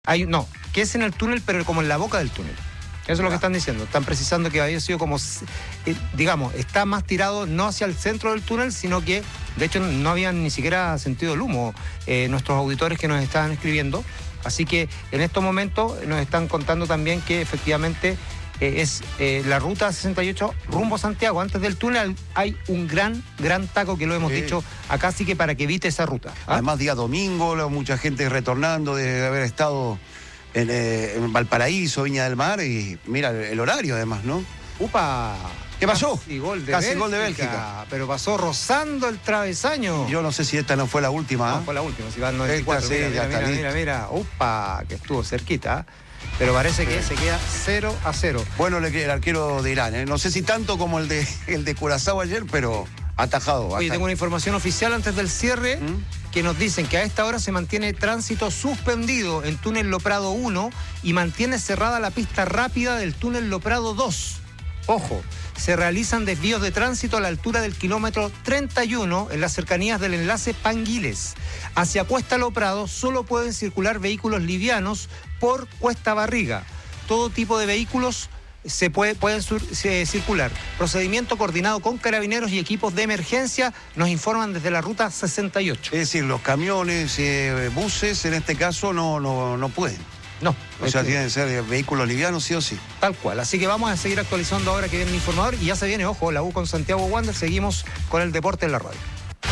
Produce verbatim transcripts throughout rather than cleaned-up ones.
Hay, no, que es en el túnel, pero como en la boca del túnel. Eso es lo que están diciendo. Están precisando que había sido como, eh, digamos, está más tirado no hacia el centro del túnel, sino que, de hecho, no habían ni siquiera sentido el humo eh, nuestros auditores que nos estaban escribiendo. Así que en estos momentos nos están contando también que efectivamente eh, es eh, la ruta sesenta y ocho rumbo a Santiago. Antes del túnel hay un gran, gran taco que lo hemos sí. dicho acá, así que para que evite esa ruta. ¿Ah? Además, día domingo, mucha gente retornando de haber estado en, eh, en Valparaíso, Viña del Mar, y mira el horario además, ¿no? ¡Upa! ¿Qué pasó? Casi gol de Casi Bélgica, gol de Bélgica. Pero pasó rozando el travesaño. Yo no sé si esta no fue la última. No, ¿eh? fue la última, si va al noventa y cuatro. Sí, mira, ya mira, está mira, mira, mira. ¡Upa! Que estuvo cerquita. Pero parece que se queda cero a cero. Bueno, el arquero de Irán, ¿eh? No sé si tanto como el de, el de Curazao ayer, pero atajado. Oye, tengo una información oficial antes del cierre ¿Mm? que nos dicen que a esta hora se mantiene tránsito suspendido en túnel Loprado uno y mantiene cerrada la pista rápida del túnel Loprado dos. Ojo, se realizan desvíos de tránsito a la altura del kilómetro treinta y uno en las cercanías del enlace Panguiles. Hacia Cuesta Loprado solo pueden circular vehículos livianos por Cuesta Barriga. Todo tipo de vehículos se puede, pueden sur, se, circular. Procedimiento coordinado con carabineros y equipos de emergencia, nos informan desde la ruta sesenta y ocho. Es decir, los camiones, eh, buses, en este caso, no, no, no pueden. No. O sea, tienen que ser vehículos livianos, sí o sí. Tal cual. Así que vamos a seguir actualizando ahora que viene el informador. Y ya se viene, ojo, la U con Santiago Wander. Seguimos con el deporte en la radio.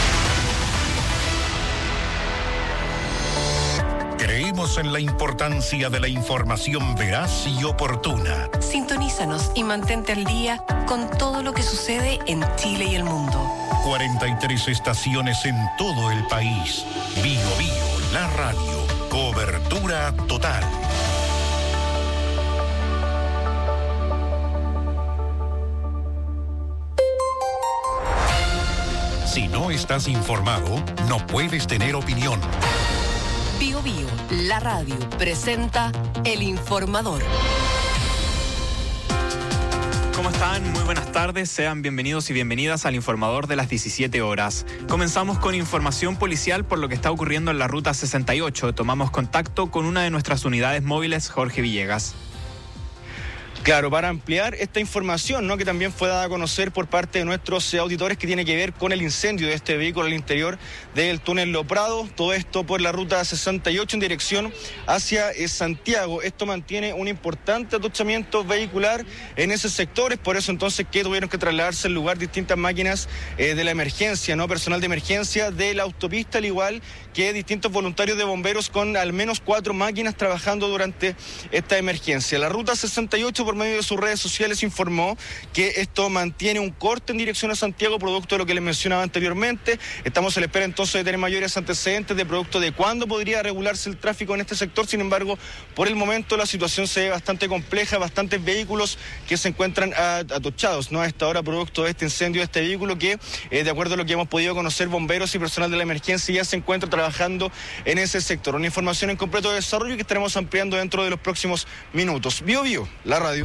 Creemos en la importancia de la información veraz y oportuna. Sintonízanos y mantente al día con todo lo que sucede en Chile y el mundo. cuarenta y tres estaciones en todo el país. Bio Bio, la radio. Cobertura total. Si no estás informado, no puedes tener opinión. Bio Bio, la radio, presenta El Informador. ¿Cómo están? Muy buenas tardes. Sean bienvenidos y bienvenidas al Informador de las diecisiete horas. Comenzamos con información policial por lo que está ocurriendo en la ruta sesenta y ocho. Tomamos contacto con una de nuestras unidades móviles, Jorge Villegas. Claro, para ampliar esta información, ¿no?, que también fue dada a conocer por parte de nuestros auditores, que tiene que ver con el incendio de este vehículo al interior del túnel Loprado, todo esto por la ruta sesenta y ocho en dirección hacia eh, Santiago. Esto mantiene un importante atochamiento vehicular en esos sectores, por eso entonces que tuvieron que trasladarse al lugar distintas máquinas eh, de la emergencia, ¿no?, personal de emergencia de la autopista, al igual que distintos voluntarios de bomberos con al menos cuatro máquinas trabajando durante esta emergencia. La ruta sesenta y ocho, por medio de sus redes sociales, informó que esto mantiene un corte en dirección a Santiago, producto de lo que les mencionaba anteriormente. Estamos a la espera entonces de tener mayores antecedentes de producto de cuándo podría regularse el tráfico en este sector. Sin embargo, por el momento la situación se ve bastante compleja, bastantes vehículos que se encuentran atochados, ¿no?, a esta hora, producto de este incendio de este vehículo que, eh, de acuerdo a lo que hemos podido conocer, bomberos y personal de la emergencia ya se encuentra trabajando en ese sector. Una información en completo desarrollo que estaremos ampliando dentro de los próximos minutos. Bio Bio, la radio.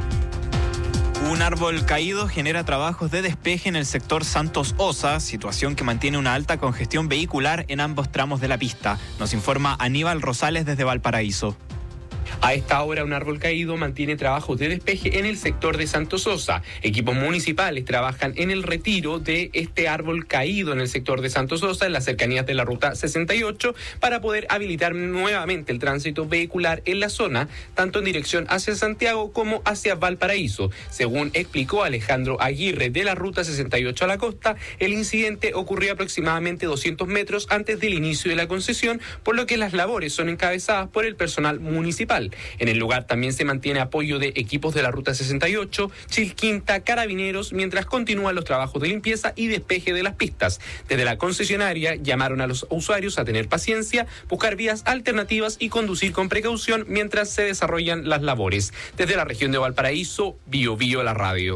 Un árbol caído genera trabajos de despeje en el sector Santos Osa, situación que mantiene una alta congestión vehicular en ambos tramos de la pista. Nos informa Aníbal Rosales desde Valparaíso. A esta hora, un árbol caído mantiene trabajos de despeje en el sector de Santos Osa. Equipos municipales trabajan en el retiro de este árbol caído en el sector de Santos Osa, en las cercanías de la ruta sesenta y ocho, para poder habilitar nuevamente el tránsito vehicular en la zona, tanto en dirección hacia Santiago como hacia Valparaíso. Según explicó Alejandro Aguirre de la ruta sesenta y ocho a la costa, el incidente ocurrió aproximadamente doscientos metros antes del inicio de la concesión, por lo que las labores son encabezadas por el personal municipal. En el lugar también se mantiene apoyo de equipos de la ruta sesenta y ocho, Chilquinta, Carabineros, mientras continúan los trabajos de limpieza y despeje de las pistas. Desde la concesionaria llamaron a los usuarios a tener paciencia, buscar vías alternativas y conducir con precaución mientras se desarrollan las labores. Desde la región de Valparaíso, Bio Bio, la radio.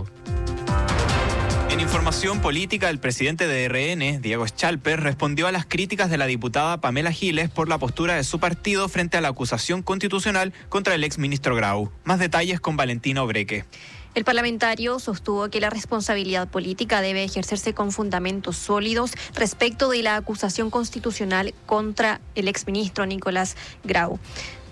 En información política, el presidente de R N, Diego Schalper, respondió a las críticas de la diputada Pamela Giles por la postura de su partido frente a la acusación constitucional contra el exministro Grau. Más detalles con Valentina Obreque. El parlamentario sostuvo que la responsabilidad política debe ejercerse con fundamentos sólidos respecto de la acusación constitucional contra el exministro Nicolás Grau.